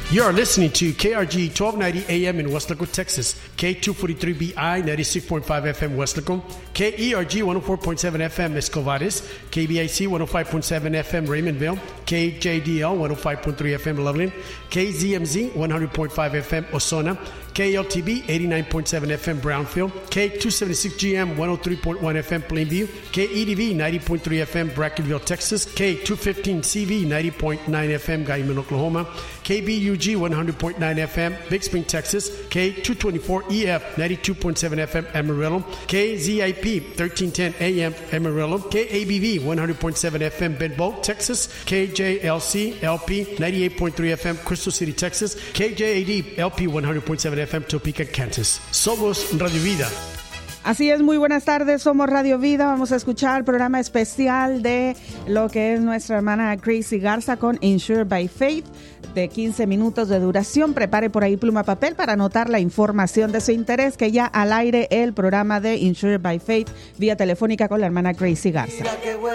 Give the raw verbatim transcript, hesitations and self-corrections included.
You are listening to K R G twelve ninety A M in Weslaco, Texas, K two forty-three B I ninety-six point five F M Weslaco, K E R G one oh four point seven F M Escovares, K B I C one oh five point seven F M Raymondville, K J D L one oh five point three F M Loveland, K Z M Z one hundred point five F M Osona, K L T B eighty-nine point seven F M Brownfield, K two seventy-six G M one oh three point one F M Plainview, K E D V ninety point three F M Brackenville, Texas, K two fifteen C V ninety point nine F M Guyman, Oklahoma, K B U G one hundred point nine F M Big Spring, Texas, K two twenty-four E F ninety-two point seven F M Amarillo, K Z I P thirteen ten A M Amarillo, K A B V one hundred point seven F M Benbow, Texas, K J L C L P ninety-eight point three F M Crystal City, Texas, K J A D L P one hundred point seven F M Topeka, Kansas. Somos Radio Vida. Así es, muy buenas tardes, somos Radio Vida. Vamos a escuchar el programa especial de lo que es nuestra hermana Gracie Garza con Insured by Faith, de quince minutos de duración. Prepare por ahí pluma papel para anotar la información de su interés, que ya al aire el programa de Insured by Faith vía telefónica con la hermana Gracie Garza.